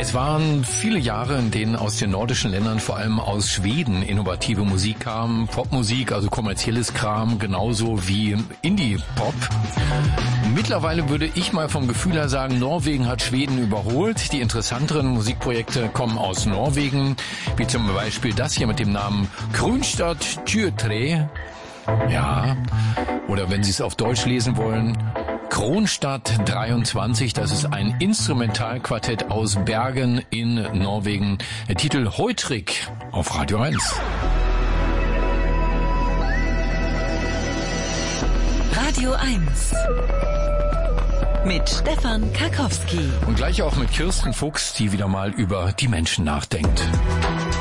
Es waren viele Jahre, in denen aus den nordischen Ländern, vor allem aus Schweden, innovative Musik kam. Popmusik, also kommerzielles Kram, genauso wie Indie-Pop. Mittlerweile würde ich mal vom Gefühl her sagen, Norwegen hat Schweden überholt. Die interessanteren Musikprojekte kommen aus Norwegen, wie zum Beispiel das hier mit dem Namen Kronstadt Tjøtre. Ja, oder wenn Sie es auf Deutsch lesen wollen, Kronstadt 23, das ist ein Instrumentalquartett aus Bergen in Norwegen. Der Titel Heutrik auf Radio 1. Radio 1 mit Stefan Karkowski. Und gleich auch mit Kirsten Fuchs, die wieder mal über die Menschen nachdenkt.